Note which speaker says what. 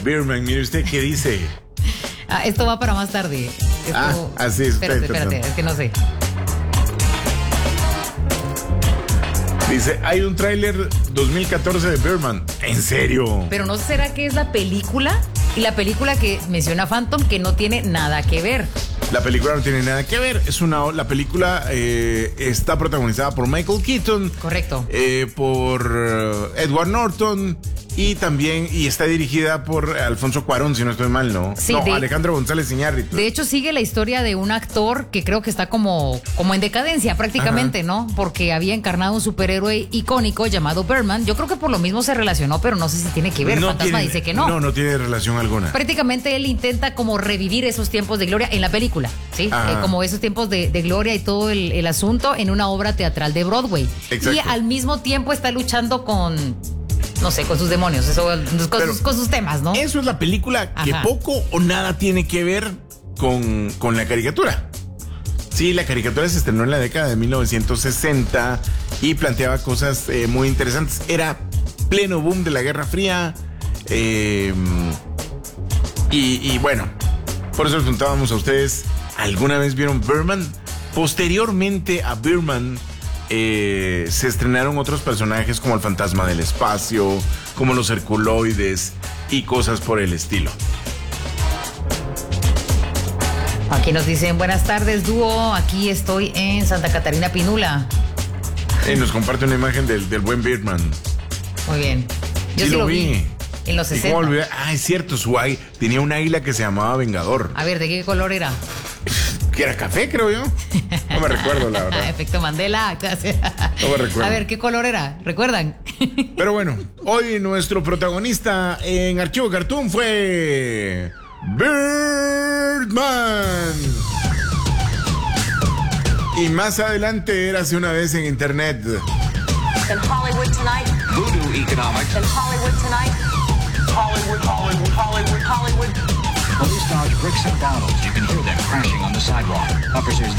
Speaker 1: Birdman, mire usted qué dice.
Speaker 2: Esto va para más tarde.
Speaker 1: Así es.
Speaker 2: Espérate, es que no sé.
Speaker 1: Dice, hay un tráiler 2014 de Birdman. ¿En serio?
Speaker 2: Pero ¿no será que es la película? Y la película que menciona Phantom, que no tiene nada que ver.
Speaker 1: La película no tiene nada que ver. La película está protagonizada por Michael Keaton.
Speaker 2: Correcto.
Speaker 1: Por Edward Norton. Y también, está dirigida por Alfonso Cuarón, si no estoy mal, ¿no?
Speaker 2: Sí,
Speaker 1: no, Alejandro González Iñárritu.
Speaker 2: De hecho, sigue la historia de un actor que creo que está como en decadencia prácticamente, ajá, ¿no? Porque había encarnado un superhéroe icónico llamado Birdman. Yo creo que por lo mismo se relacionó, pero no sé si tiene que ver.
Speaker 1: No
Speaker 2: Fantasma
Speaker 1: tiene,
Speaker 2: dice que no.
Speaker 1: No tiene relación alguna.
Speaker 2: Prácticamente él intenta como revivir esos tiempos de gloria en la película, ¿sí? Como esos tiempos de gloria y todo el asunto en una obra teatral de Broadway.
Speaker 1: Exacto.
Speaker 2: Y al mismo tiempo está luchando con... no sé, con sus demonios, con sus temas, ¿no?
Speaker 1: Eso es la película que poco o nada tiene que ver con la caricatura. Sí, la caricatura se estrenó en la década de 1960 y planteaba cosas muy interesantes. Era pleno boom de la Guerra Fría. Y bueno, por eso les preguntábamos a ustedes, ¿alguna vez vieron Birdman? Posteriormente a Birdman, se estrenaron otros personajes como el Fantasma del Espacio, como los Herculoides y cosas por el estilo.
Speaker 2: Aquí nos dicen, buenas tardes, dúo, aquí estoy en Santa Catarina Pinula.
Speaker 1: Nos comparte una imagen del buen Birdman.
Speaker 2: Muy bien. Yo sí lo vi. En los 60.
Speaker 1: Es cierto, tenía un águila que se llamaba Vengador.
Speaker 2: A ver, ¿de qué color era?
Speaker 1: Que era café, creo yo. No me recuerdo, la verdad.
Speaker 2: Efecto Mandela.
Speaker 1: No me recuerdo.
Speaker 2: A ver, ¿qué color era? ¿Recuerdan?
Speaker 1: Pero bueno, hoy nuestro protagonista en Archivo Cartoon fue Birdman. Y más adelante, érase una vez en internet.
Speaker 3: In Hollywood tonight.
Speaker 4: Voodoo Economics.
Speaker 3: In Hollywood tonight. Hollywood.
Speaker 4: Police dodge bricks and bottles. You can hear them crashing on the sidewalk. Officers